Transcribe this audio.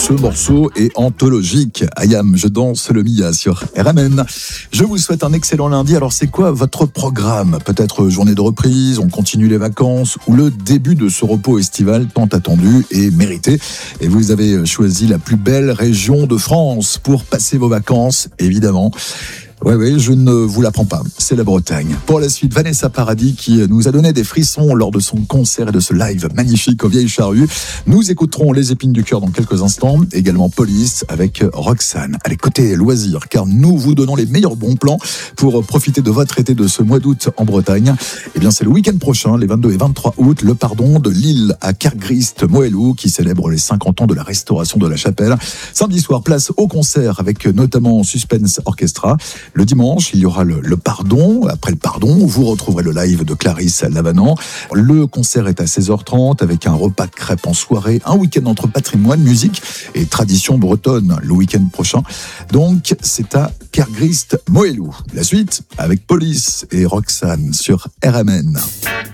ce morceau est anthologique. Ayam, je danse le Mia sur RMN. Je vous souhaite un excellent lundi. Alors c'est quoi votre programme ? Peut-être journée de reprise, on continue les vacances ou le début de ce repos estival tant attendu et mérité. Et vous avez choisi la plus belle région de France pour passer vos vacances, évidemment. Oui, je ne vous l'apprends pas, c'est la Bretagne. Pour la suite, Vanessa Paradis qui nous a donné des frissons lors de son concert et de ce live magnifique aux Vieilles Charrues. Nous écouterons Les Épines du Cœur dans quelques instants, également Police avec Roxane. Allez, côté loisirs, car nous vous donnons les meilleurs bons plans pour profiter de votre été de ce mois d'août en Bretagne. Eh bien, c'est le week-end prochain, les 22 et 23 août, le pardon de Lille à Kergrist Moellou qui célèbre les 50 ans de la restauration de la chapelle. Samedi soir, place au concert avec notamment Suspense Orchestra. Le dimanche, il y aura le pardon. Après le pardon, vous retrouverez le live de Clarisse Lavanant. Le concert est à 16h30 avec un repas de crêpes en soirée. Un week-end entre patrimoine, musique et tradition bretonne le week-end prochain. Donc, c'est à Kergrist Moellou. La suite avec Police et Roxane sur RMN.